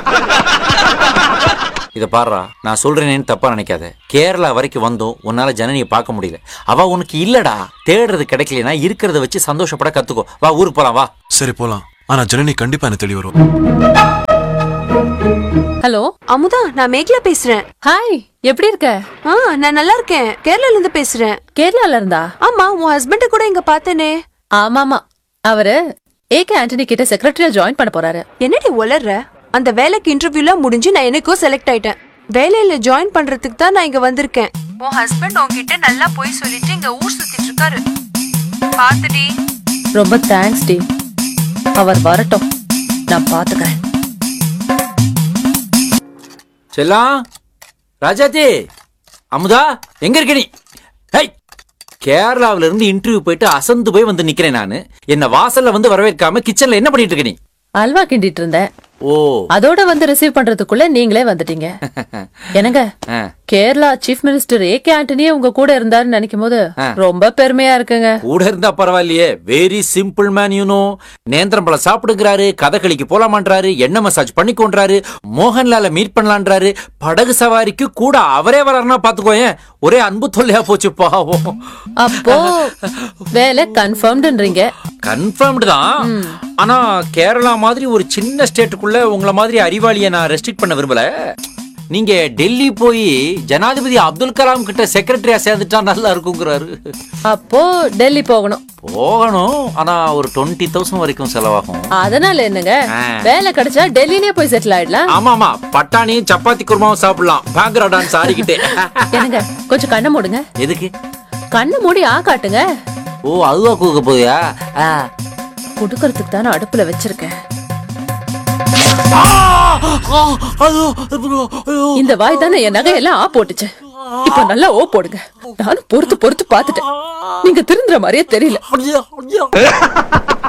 இத பாருடா, நான் சொல்றேனேன்னு தப்பா நினைக்காத. கேரளா வரைக்கும் வந்தோம், உன்னால ஜனனியை பார்க்க முடியல. அவ உனக்கு இல்லடா. தேடுறது கிடைக்கலனா இருக்கிறத வச்சு சந்தோஷப்பட கத்துக்கோ. வா ஊருக்கு போலாம் வா. சரி போலாம். ஆனா ஜனனி கண்டிப்பா என்ன தேடி வரும். ஹலோ அமுதா, நான் மேகலா பேசுறேன். ஹாய், எப்படி இருக்க? நான் நல்லா இருக்கேன். கேரளால இருந்து பேசுறேன். கேரளால இருந்தா? ஆமா, உன் ஹஸ்பண்ட கூட இங்க பார்த்தேனே. ஆமாமா, அவரு ஏகே ஆண்டனி கிட்ட செக்ரட்டரியா ஜாயின் பண்ண போறாரு. என்னடி உளர்ற? அந்த வேலைக்கு இன்டர்வியூலாம் முடிஞ்சு நான் எனக்கும் செலக்ட் ஆயிட்டேன். வேலையில ஜாயின் பண்றதுக்கு தான் நான் இங்க வந்திருக்கேன். உன் ஹஸ்பண்ட் உன்கிட்ட நல்லா போய் சொல்லிட்டு இங்க ஊர் சுத்திட்டு இருக்காரு. பாத்துடி. ரொம்ப தேங்க்ஸ் டி. அவர் வரட்டும், நான் பாத்துக்கிறேன். செல்லாம், ராஜாஜி, அமுதா, எங்க இருக்க நீ? ஹை, கேரளாவில இருந்து இன்டர்வியூ போயிட்டு அசந்து போய் வந்து நிக்கிறேன் நானு. என்ன வாசல்ல வந்து வரவேற்காம கிச்சன்ல என்ன பண்ணிட்டு இருக்க நீ? அல்வா கிண்டிட்டு இருந்தேன். ஓ, அதோட வந்து ரிசீவ் பண்றதுக்குள்ள நீங்களே வந்துட்டீங்க. என்னங்க, கேரளா சீஃப் மினிஸ்டர் ஏகே ஆண்டனியே உங்க கூட இருந்தாருன்னு நினைக்கும் போது ரொம்ப பெருமையா இருக்குங்க. கூட இருந்தா பரவாயில்லையே. Very simple man you know. நேந்திரம் பழம் சாப்பிடுங்கிறாரு, கதகளிக்கு போலாமான்றாரு, எண்ணெய் மசாஜ் பண்ணிக்கொன்றாரு, மோகன்லால மீட் பண்ணலான்றாரு, படகு சவாரிக்கு கூட அவரே வராருன்னா பாத்துக்கோயேன். ஒரே அன்பு தொல்லையா போச்சு பாவம். அப்போ வேலை கன்ஃபர்ம்டுன்றீங்க? கன்ஃபர்ம்டு தான். ஆனா கேரளா மாதிரி ஒரு சின்ன ஸ்டேட்டுக்குள்ள உங்களை மாதிரி அறிவாளியை நான் ரெஸ்ட்ரிக்ட் பண்ண விரும்பல. நீங்க டெல்லி போய் ஜனாதிபதி அப்துல் கலாம் கிட்ட செக்ரட்டரியா சேர்ந்துட்டா நல்லா இருக்குங்கிறாரு. அப்போ டெல்லி போகணும். ஆனா ஒரு 20,000 வரைக்கும் செலவாகும். அதனால என்னங்க, வேலை கிடைச்சா டெல்லியிலே போய் செட்டில் ஆயிடலாம். ஆமாமா, பட்டாணியும் சப்பாத்தி குருமாவும் சாப்பிடலாம் பேக்ரவுண்ட் டான்ஸ் ஆடிக்கிட்டே. என்னங்க, கொஞ்சம் கண்ணை மூடுங்க. எதுக்கு? கண்ணை மூடி காட்டுங்க. ஓ, அதுவா கூக்க போயா? குடுக்கறதுக்கு தானே அடுப்புல வச்சிருக்கேன். இந்த வாய் தானே என் நகையெல்லாம் போட்டுச்சு. இப்ப நல்லா போடுங்க. நானும் பொறுத்து பாத்துட்டேன். நீங்க திருந்துற மாதிரியே தெரியல.